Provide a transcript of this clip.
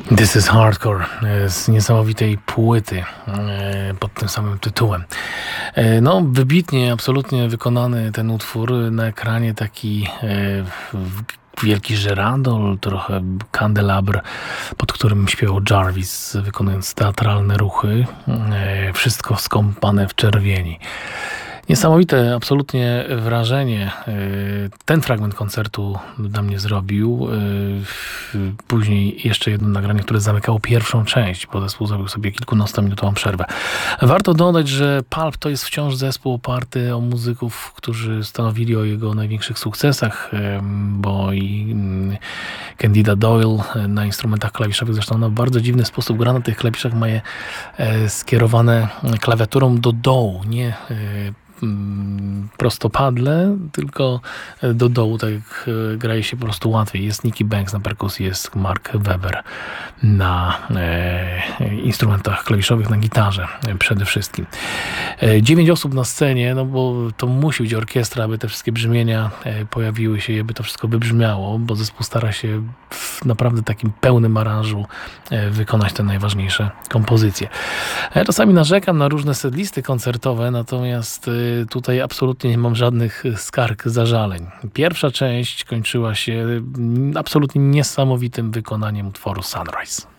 This is Hardcore z niesamowitej płyty pod tym samym tytułem. No, wybitnie, absolutnie wykonany ten utwór. Na ekranie taki wielki żyrandol, trochę kandelabr, pod którym śpiewał Jarvis, wykonując teatralne ruchy. Wszystko skąpane w czerwieni. Niesamowite absolutnie wrażenie ten fragment koncertu dla mnie zrobił. Później jeszcze jedno nagranie, które zamykało pierwszą część, bo zespół zrobił sobie kilkunastominutową przerwę. Warto dodać, że Pulp to jest wciąż zespół oparty o muzyków, którzy stanowili o jego największych sukcesach, bo i Candida Doyle na instrumentach klawiszowych, zresztą na bardzo dziwny sposób gra na tych klawiszach, ma je skierowane klawiaturą do dołu, nie prostopadle, tylko do dołu, tak jak graje się po prostu łatwiej. Jest Nicky Banks na perkusji, jest Mark Webber na instrumentach klawiszowych, na gitarze przede wszystkim. 9 osób na scenie, no bo to musi być orkiestra, aby te wszystkie brzmienia pojawiły się, aby to wszystko wybrzmiało, bo zespół stara się w naprawdę takim pełnym aranżu wykonać te najważniejsze kompozycje. Czasami narzekam na różne setlisty koncertowe, natomiast tutaj absolutnie nie mam żadnych skarg, zażaleń. Pierwsza część kończyła się absolutnie niesamowitym wykonaniem utworu Sunrise.